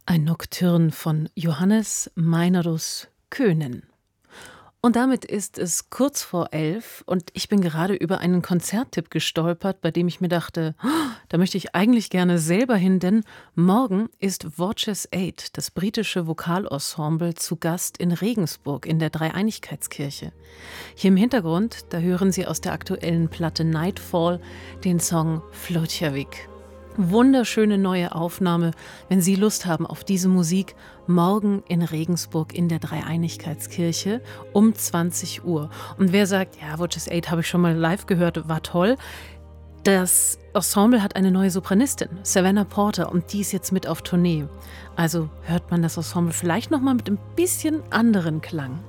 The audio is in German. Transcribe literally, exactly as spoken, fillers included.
Ein Nocturne von Johannes Meinerus Köhnen. Und damit ist es kurz vor elf und ich bin gerade über einen Konzerttipp gestolpert, bei dem ich mir dachte: „Oh, da möchte ich eigentlich gerne selber hin“, denn morgen ist Voces Eight, das britische Vokalensemble, zu Gast in Regensburg in der Dreieinigkeitskirche. Hier im Hintergrund, da hören Sie aus der aktuellen Platte Nightfall den Song Flotjavik. Wunderschöne neue Aufnahme, wenn Sie Lust haben auf diese Musik, morgen in Regensburg in der Dreieinigkeitskirche um zwanzig Uhr. Und wer sagt: „Ja, Voces Eight habe ich schon mal live gehört, war toll“, das Ensemble hat eine neue Sopranistin, Savannah Porter, und die ist jetzt mit auf Tournee. Also hört man das Ensemble vielleicht noch mal mit ein bisschen anderen Klang.